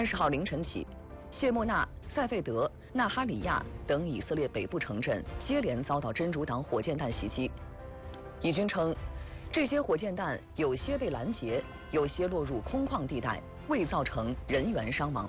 30号凌晨起，谢莫纳、塞费德、纳哈里亚等以色列北部城镇接连遭到真主党火箭弹袭击。以军称，这些火箭弹有些被拦截，有些落入空旷地带，未造成人员伤亡。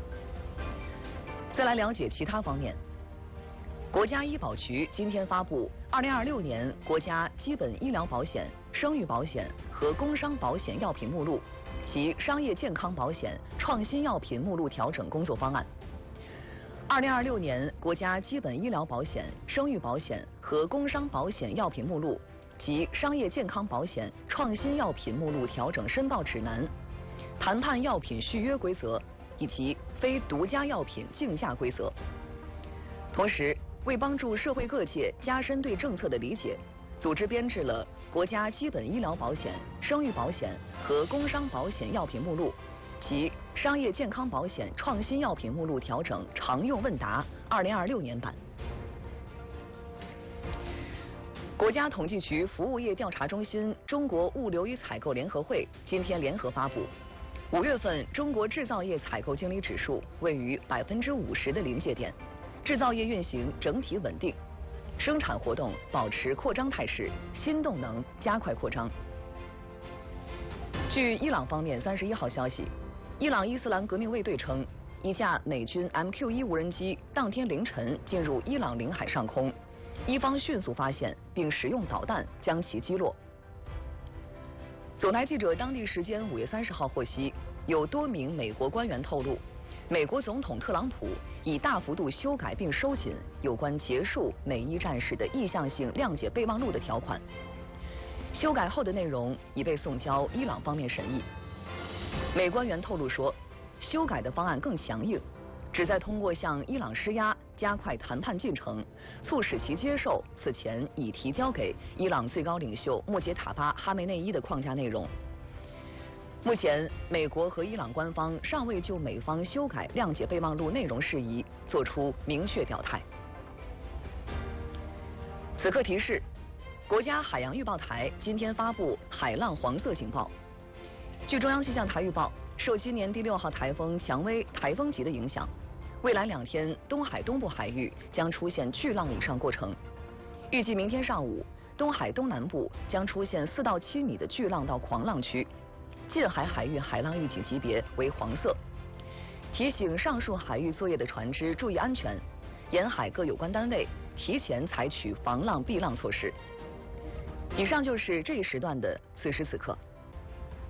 再来了解其他方面。国家医保局今天发布2026年国家基本医疗保险、生育保险和工伤保险药品目录及商业健康保险创新药品目录调整工作方案。2026年国家基本医疗保险、生育保险和工伤保险药品目录及商业健康保险创新药品目录调整申报指南、谈判药品续约规则以及非独家药品竞价规则。同时，为帮助社会各界加深对政策的理解，组织编制了国家基本医疗保险、生育保险和工伤保险药品目录及商业健康保险创新药品目录调整常用问答2026年版。国家统计局服务业调查中心、中国物流与采购联合会今天联合发布，5月份中国制造业采购经理指数位于50%的临界点，制造业运行整体稳定，生产活动保持扩张态势，新动能加快扩张。据伊朗方面31号消息，伊朗伊斯兰革命卫队称，一架美军 MQ-1无人机当天凌晨进入伊朗领海上空，伊方迅速发现并使用导弹将其击落。总台记者当地时间5月30号获悉，有多名美国官员透露，美国总统特朗普已大幅度修改并收紧有关结束美伊战事的意向性谅解备忘录的条款。修改后的内容已被送交伊朗方面审议。美官员透露说，修改的方案更强硬，旨在通过向伊朗施压，加快谈判进程，促使其接受此前已提交给伊朗最高领袖穆杰塔巴·哈梅内伊的框架内容。目前，美国和伊朗官方尚未就美方修改谅解备忘录内容事宜作出明确表态。此刻提示，国家海洋预报台今天发布海浪黄色警报。据中央气象台预报，受今年第6号台风蔷薇台风级的影响，未来2天东海东部海域将出现巨浪以上过程。预计明天上午，东海东南部将出现4到7米的巨浪到狂浪区。近海海域海浪预警级别为黄色，提醒上述海域作业的船只注意安全，沿海各有关单位提前采取防浪避浪措施。以上就是这一时段的此时此刻。